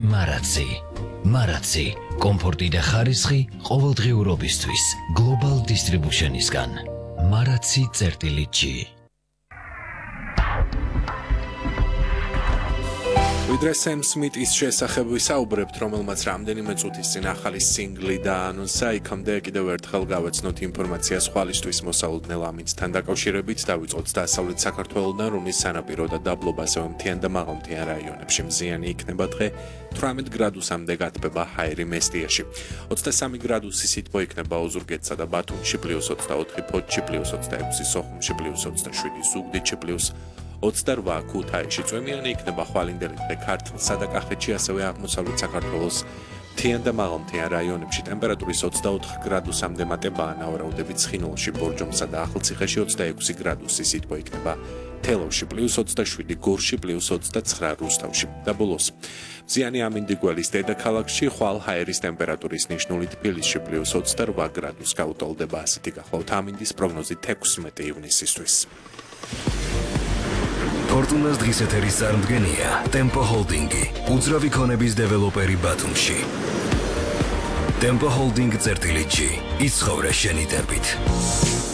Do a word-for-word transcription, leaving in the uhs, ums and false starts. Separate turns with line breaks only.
მარაცი. მარაცი. კომფორტი და ხარისხი ყოველდღიურობისთვის. Global Distribution-ისგან. მარაცი წერტილი ჯი.
ვიდრე სემ სმიტის შესახებ ვისაუბრებთ, რომელმაც რამდენიმე წუთის წინ ახალი სინგლი დაანონსა, იქამდე კიდევ ერთხელ გავეცნოთ ინფორმაცია სხვალისთვის მოსალოდნელ ამინდთან დაკავშირებით, დავიწყოთ დასავლეთ საქართველოდან, რომლის სანაპირო და დაბლობაზე მთიან და მაღალმთიან რაიონებში მზიანი იქნება დღე, თვრამეტ გრადუსამდე გათბება ჰაერი მესტიაში. ოცდასამი გრადუსი სითბო იქნება ოზურგეთსა და ბათუმში, პლუს ოცდაოთხი ფოთში, პლუს ოცდაექვსი სოხუმში, პლუს ოცდაშვიდი ზუგდიდში, პლუს ოცდარვა ქუთაისში, წვიმიანი იქნება ხვალინდელი დღე ქართლსა და კახეთში, ასევე აღმოსავლეთ საქართველოს მთიან და მაღალმთიან რაიონებში ტემპერატურის ოცდაოთხ გრადუსამდე მატებაა, ნავარაუდებით ცხინვალში, ბორჯომსა და ახალციხეში ოცდაექვსი გრადუსი სითბო იქნება, თელავში პლუს ოცდაშვიდი, გორში პლუს ოცდაცხრა, რუსთავში და ბოლოს მზიანი ამინდი გველის დედაქალაქში, ხვალ ჰაერის ტემპერატურის ნიშნული თბილისში პლუს ოცდარვა გრადუს გაუტოლდება. ასეთი გახლავთ ამინდის პროგნოზი თექვსმეტი ივნისისთვის.
ფორტუნას დღის ეთერის წარმდგენია Tempo Holding-ი, უძრავი ქონების დეველოპერი ბათუმში. Tempo Holding წერტილი ჯი, იცხოვრე შენი დებით.